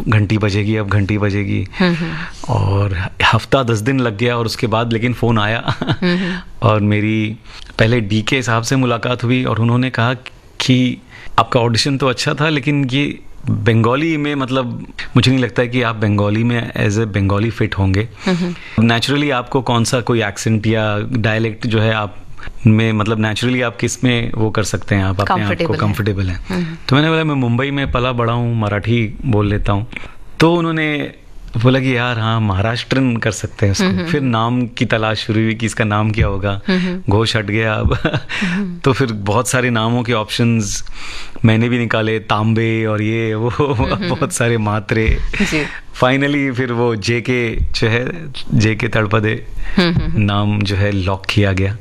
घंटी बजेगी, अब घंटी बजेगी। और हफ्ता 10 दिन लग गया और उसके बाद लेकिन फ़ोन आया और मेरी पहले डी के साहब से मुलाकात हुई और उन्होंने कहा कि आपका ऑडिशन तो अच्छा था लेकिन ये बंगाली में मतलब मुझे नहीं लगता है कि आप बंगाली में एज ए बंगाली फिट होंगे। नेचुरली आपको कौन सा कोई एक्सेंट या डायलेक्ट जो है आप में मतलब नेचुरली आप किस में वो कर सकते हैं, आप अपने आप को कंफर्टेबल हैं। तो मैंने बोला मैं मुंबई में पला बड़ा हूँ, मराठी बोल लेता हूँ। तो उन्होंने बोला कि यार हाँ महाराष्ट्रन कर सकते हैं उसको। फिर नाम की तलाश शुरू हुई कि इसका नाम क्या होगा। घोष हट गया अब तो फिर बहुत सारे नामों के ऑप्शंस मैंने भी निकाले, तांबे और ये वो बहुत सारे मात्रे। फाइनली फिर वो जेके जो है, जेके तड़पदे नाम जो है लॉक किया गया।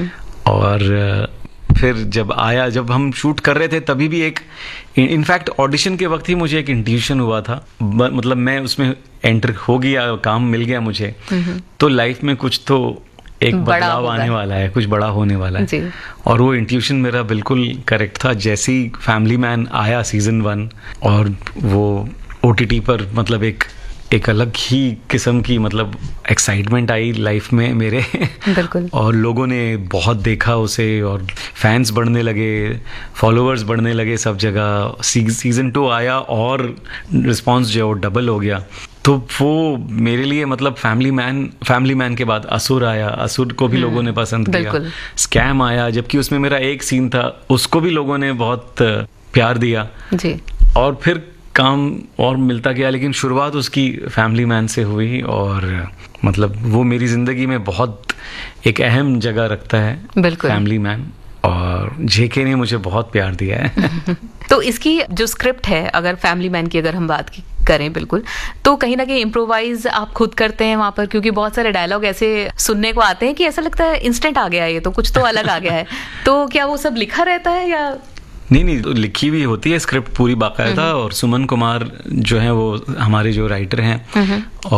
और फिर जब आया, जब हम शूट कर रहे थे तभी भी एक इनफैक्ट ऑडिशन के वक्त ही मुझे एक इंट्यूशन हुआ था, मतलब मैं उसमें एंटर हो गया, काम मिल गया मुझे, तो लाइफ में कुछ तो एक बदलाव आने वाला है, कुछ बड़ा होने वाला है। और वो इंट्यूशन मेरा बिल्कुल करेक्ट था। जैसे ही फैमिली मैन आया सीजन 1 और वो OTT पर मतलब एक अलग ही किस्म की मतलब एक्साइटमेंट आई लाइफ में मेरे बिल्कुल। और लोगों ने बहुत देखा उसे और फैंस बढ़ने लगे, फॉलोअर्स बढ़ने लगे सब जगह। सीजन 2 आया और रिस्पांस जो डबल हो गया। तो वो मेरे लिए मतलब फैमिली मैन के बाद असुर आया, असुर को भी लोगों ने पसंद किया। स्कैम आया, जबकि उसमें मेरा एक सीन था, उसको भी लोगों ने बहुत प्यार दिया जी। और फिर काम और मिलता गया, लेकिन शुरुआत उसकी फैमिली मैन से हुई और मतलब वो मेरी जिंदगी में बहुत एक अहम जगह रखता है फैमिली मैन। और जेके ने मुझे बहुत प्यार दिया है तो इसकी जो स्क्रिप्ट है, अगर फैमिली मैन की अगर हम बात करें बिल्कुल, तो कहीं ना कहीं इम्प्रोवाइज आप खुद करते हैं वहां पर, क्योंकि बहुत सारे डायलॉग ऐसे सुनने को आते हैं कि ऐसा लगता है इंस्टेंट आ गया, ये तो कुछ तो अलग आ गया है। तो क्या वो सब लिखा रहता है या नहीं तो लिखी हुई होती है स्क्रिप्ट पूरी बाकायदा। और सुमन कुमार जो है वो हमारे जो राइटर हैं,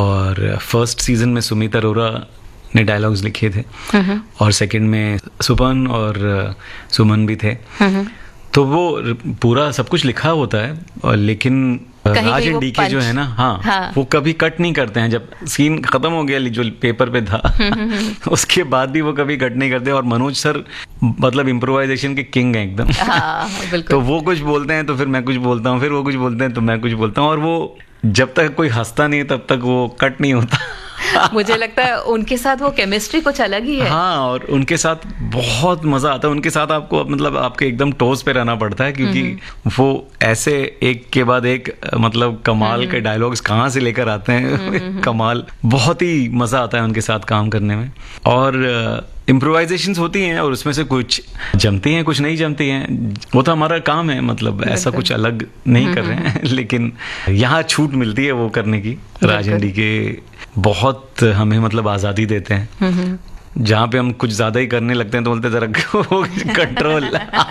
और फर्स्ट सीजन में सुमित अरोरा ने डायलॉग्स लिखे थे और सेकंड में सुपन और सुमन भी थे। तो वो पूरा सब कुछ लिखा होता है। और लेकिन राज एंड डीके जो है ना, हाँ, वो कभी कट नहीं करते हैं। जब सीन खत्म हो गया जो पेपर पे था उसके बाद भी वो कभी कट नहीं करते। और मनोज सर मतलब इम्प्रोवाइजेशन के किंग हैं एकदम। तो वो कुछ बोलते हैं तो फिर मैं कुछ बोलता हूँ, फिर वो कुछ बोलते हैं तो मैं कुछ बोलता हूँ। और वो जब तक कोई हंसता नहीं तब तक वो कट नहीं होता। मुझे लगता है उनके साथ वो केमिस्ट्री कुछ अलग ही है। हाँ, और उनके साथ बहुत मजा आता है। उनके साथ आपको मतलब आपके एकदम टोस पे रहना पड़ता है, क्योंकि वो ऐसे एक के बाद एक मतलब कमाल के डायलॉग्स कहाँ से लेकर आते हैं कमाल। बहुत ही मजा आता है उनके साथ काम करने में। और इम्प्रोवाइजेशंस होती हैं और उसमें से कुछ जमती हैं, कुछ नहीं जमती हैं। वो तो हमारा काम है, मतलब ऐसा कुछ अलग नहीं कर रहे हैं। लेकिन यहाँ छूट मिलती है वो करने की। राज एंड डीके बहुत हमें मतलब आज़ादी देते हैं। जहाँ पे हम कुछ ज्यादा ही करने लगते हैं तो बोलते जरा कंट्रोल।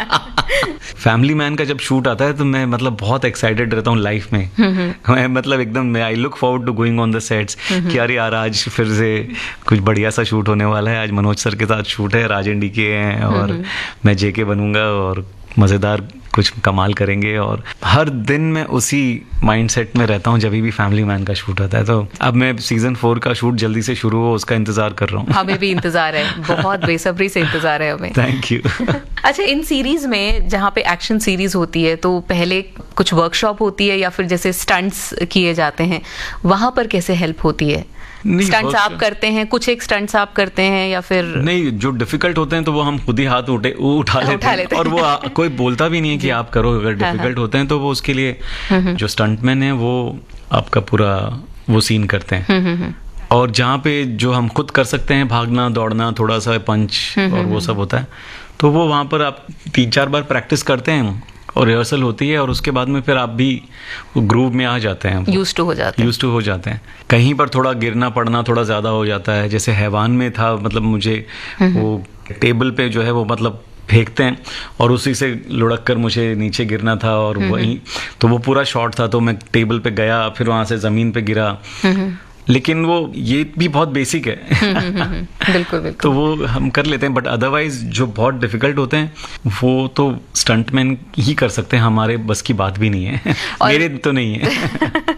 फैमिली मैन का जब शूट आता है तो मैं मतलब बहुत एक्साइटेड रहता हूँ लाइफ में। मैं मतलब एकदम I look forward to going on the sets कि अरे यार आज फिर से कुछ बढ़िया सा शूट होने वाला है। आज मनोज सर के साथ शूट है, राज एंड डीके हैं और मैं जेके बनूंगा और मज़ेदार कुछ कमाल करेंगे। और हर दिन मैं उसी माइंडसेट में रहता हूँ जब भी फैमिली मैन का शूट होता है। तो अब मैं सीजन 4 का शूट जल्दी से शुरू हो उसका इंतजार कर रहा हूँ। हमें भी इंतजार है, बहुत बेसब्री से इंतजार है हमें। Thank you. अच्छा, इन सीरीज में जहाँ पे एक्शन सीरीज होती है तो पहले कुछ वर्कशॉप होती है या फिर जैसे स्टंट्स किए जाते हैं, वहां पर कैसे हेल्प होती है? स्टंट्स आप करते हैं, कुछ एक स्टंट्स आप करते हैं या फिर नहीं? जो डिफिकल्ट होते हैं तो वो हम खुद ही हाथ उठा लेते हैं और वो कोई बोलता भी नहीं है कि आप करो। अगर डिफिकल्ट होते हैं तो वो उसके लिए जो स्टंटमैन है वो आपका पूरा वो सीन करते हैं। और जहाँ पे जो हम खुद कर सकते हैं, भागना दौड़ना, थोड़ा सा पंच और वो सब होता है, तो वो वहाँ पर आप 3-4 बार प्रैक्टिस करते हैं और रिहर्सल होती है और उसके बाद में फिर आप भी ग्रूव में आ जाते हैं, यूज टू हो जाते हैं। कहीं पर थोड़ा गिरना पड़ना थोड़ा ज़्यादा हो जाता है। जैसे हैवान में था, मतलब मुझे वो टेबल पे जो है वो मतलब फेंकते हैं और उसी से लुढ़क कर मुझे नीचे गिरना था और वहीं तो वो पूरा शॉट था। तो मैं टेबल पे गया, फिर वहाँ से ज़मीन पे गिरा। लेकिन वो ये भी बहुत बेसिक है। बिल्कुल। तो वो हम कर लेते हैं, बट अदरवाइज जो बहुत डिफिकल्ट होते हैं वो तो स्टंटमैन ही कर सकते हैं। हमारे बस की बात भी नहीं है। मेरे तो नहीं है।